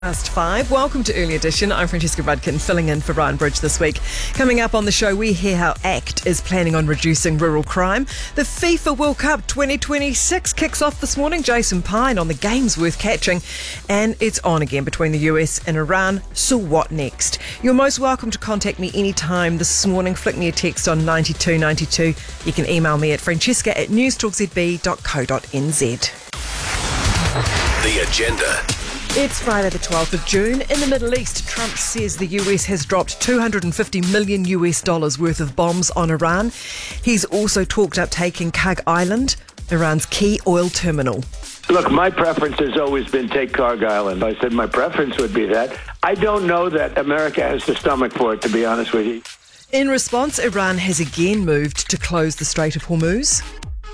Past 5. Welcome to Early Edition. I'm Francesca Rudkin, filling in for Ryan Bridge this week. Coming up on the show, we hear how ACT is planning on reducing rural crime. The FIFA World Cup 2026 kicks off this morning. Jason Pine on the games worth catching. And it's on again between the US and Iran. So what next? You're most welcome to contact me anytime this morning. Flick me a text on 9292. You can email me at francesca@newstalkzb.co.nz. The Agenda. It's Friday the 12th of June. In the Middle East, Trump says the US has dropped $250 million worth of bombs on Iran. He's also talked up taking Kag Island, Iran's key oil terminal. Look, my preference has always been take Kag Island. I said my preference would be that. I don't know that America has the stomach for it, to be honest with you. In response, Iran has again moved to close the Strait of Hormuz.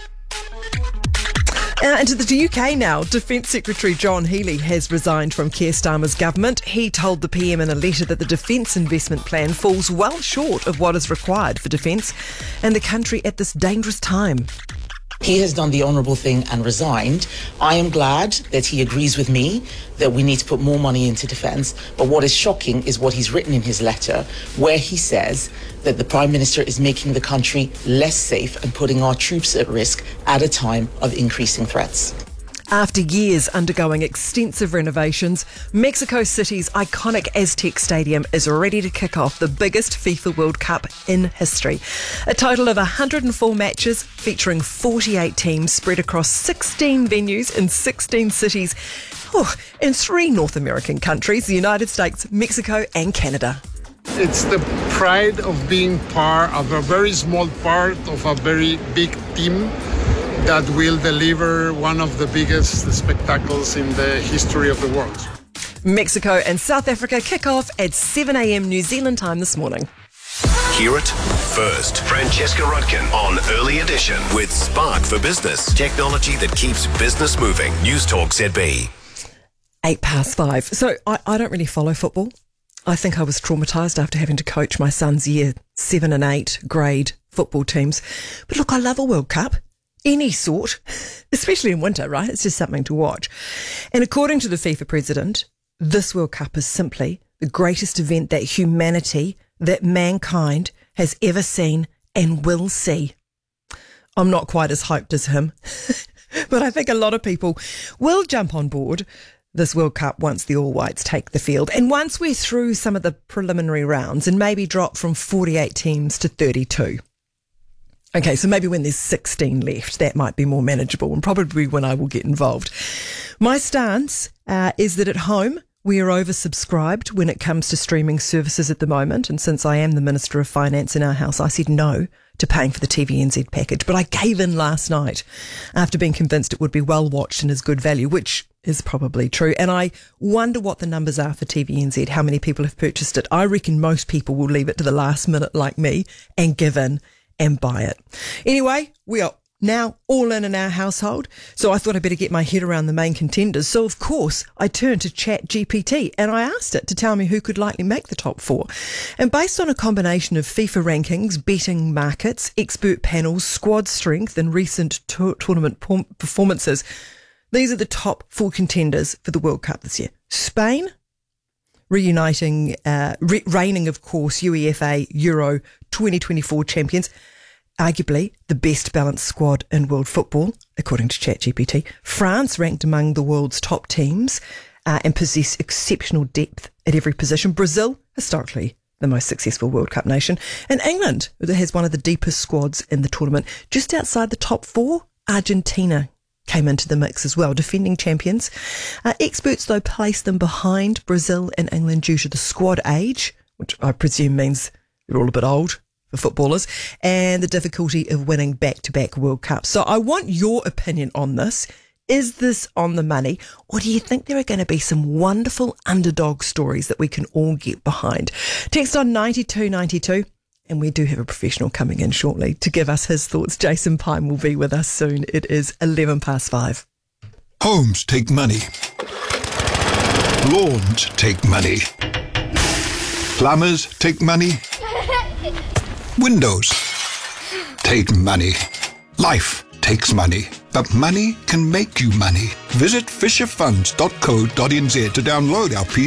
And to the UK now, Defence Secretary John Healey has resigned from Keir Starmer's government. He told the PM in a letter that the defence investment plan falls well short of what is required for defence and the country at this dangerous time. He has done the honourable thing and resigned. I am glad that he agrees with me that we need to put more money into defence. But what is shocking is what he's written in his letter, where he says that the Prime Minister is making the country less safe and putting our troops at risk at a time of increasing threats. After years undergoing extensive renovations, Mexico City's iconic Aztec Stadium is ready to kick off the biggest FIFA World Cup in history. A total of 104 matches featuring 48 teams spread across 16 venues in 16 cities in 3 North American countries, the United States, Mexico and Canada. It's the pride of being part of a very small part of a very big team that will deliver one of the biggest spectacles in the history of the world. Mexico and South Africa kick off at 7 a.m. New Zealand time this morning. Hear it first. Francesca Rudkin on Early Edition with Spark for Business. Technology that keeps business moving. News Talk ZB. 5:08. So I don't really follow football. I think I was traumatised after having to coach my son's year 7 and 8 grade football teams. But look, I love a World Cup. Any sort, especially in winter, right? It's just something to watch. And according to the FIFA president, this World Cup is simply the greatest event that humanity, that mankind has ever seen and will see. I'm not quite as hyped as him, but I think a lot of people will jump on board this World Cup once the All Whites take the field. And once we're through some of the preliminary rounds and maybe drop from 48 teams to 32. Okay, so maybe when there's 16 left, that might be more manageable and probably when I will get involved. My stance is that at home, we are oversubscribed when it comes to streaming services at the moment. And since I am the Minister of Finance in our house, I said no to paying for the TVNZ package. But I gave in last night after being convinced it would be well watched and is good value, which is probably true. And I wonder what the numbers are for TVNZ, how many people have purchased it. I reckon most people will leave it to the last minute like me and give in and buy it. Anyway, we are now all in our household, so I thought I'd better get my head around the main contenders. So, of course, I turned to ChatGPT and I asked it to tell me who could likely make the top 4. And based on a combination of FIFA rankings, betting markets, expert panels, squad strength and recent tournament performances, these are the top 4 contenders for the World Cup this year. Spain, reigning, of course, UEFA Euro 2024 champions, arguably the best balanced squad in world football, according to ChatGPT. France ranked among the world's top teams and possess exceptional depth at every position. Brazil, historically the most successful World Cup nation. And England, that has one of the deepest squads in the tournament. Just outside the top 4, Argentina came into the mix as well, defending champions. Experts, though, place them behind Brazil and England due to the squad age, which I presume means they're all a bit old for footballers, and the difficulty of winning back-to-back World Cups. So I want your opinion on this. Is this on the money, or do you think there are going to be some wonderful underdog stories that we can all get behind? Text on 9292. And we do have a professional coming in shortly to give us his thoughts. Jason Pine will be with us soon. It is 5:11. Homes take money. Lawns take money. Plumbers take money. Windows take money. Life takes money. but money can make you money. Visit fisherfunds.co.nz to download our